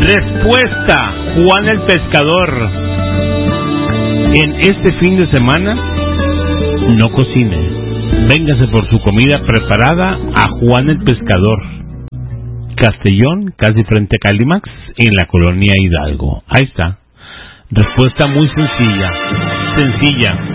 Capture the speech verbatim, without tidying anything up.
Respuesta, Juan el Pescador. En este fin de semana, no cocine. Véngase por su comida preparada a Juan el Pescador. Castellón, casi frente a Calimax, en la colonia Hidalgo. Ahí está. Respuesta muy sencilla. Sencilla.